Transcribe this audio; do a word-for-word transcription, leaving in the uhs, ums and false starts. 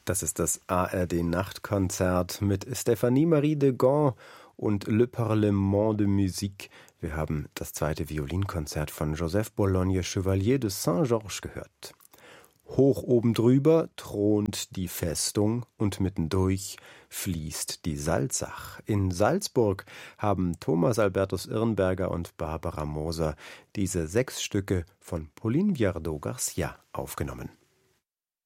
Das ist das A R D-Nachtkonzert mit Stéphanie Marie de Gand und Le Parlement de Musique. Wir haben das zweite Violinkonzert von Joseph Bologne Chevalier de Saint-Georges gehört. Hoch oben drüber thront die Festung und mittendurch fließt die Salzach. In Salzburg haben Thomas Albertus Irnberger und Barbara Moser diese sechs Stücke von Pauline Viardot Garcia aufgenommen.